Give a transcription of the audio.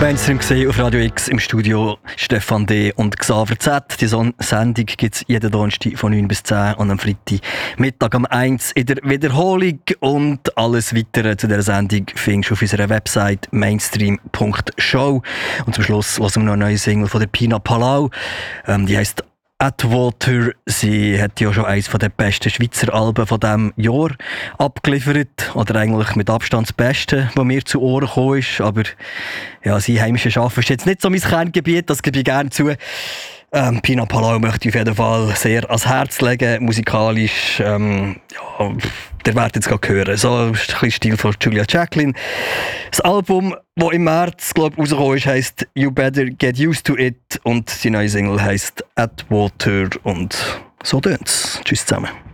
Mainstream gesehen auf Radio X im Studio Stefan D. und Xaver Z. Die Sendung gibt es jeden Donnerstag von 9 bis 10 und am Freitag Mittag um 1 in der Wiederholung. Und alles Weitere zu dieser Sendung findest du auf unserer Website mainstream.show. Und zum Schluss hören wir noch eine neue Single von der Pina Palau. Die heisst Atwater. Sie hat ja schon eines der besten Schweizer Alben von diesem Jahr abgeliefert. Oder eigentlich mit Abstand das Beste, was mir zu Ohren gekommen ist. Aber ja, sie heimische Schaffen ist jetzt nicht so mein Kerngebiet, das gebe ich gerne zu. Pina Palau möchte ich auf jeden Fall sehr ans Herz legen, musikalisch. Ja, der wird jetzt gerade hören. So ein bisschen Stil von Julia Jacqueline. Das Album, das im März rausgekommen ist, heisst You Better Get Used to It und die neue Single heisst Atwater und so tönt's. Tschüss zusammen.